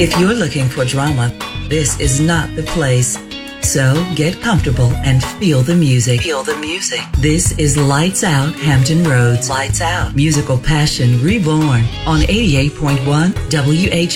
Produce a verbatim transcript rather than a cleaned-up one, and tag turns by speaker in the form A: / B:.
A: If you're looking for drama, this is not the place. So get comfortable and feel the music. Feel the music. This is Lights Out Hampton Roads. Lights Out. Musical passion reborn on eighty-eight point one W H.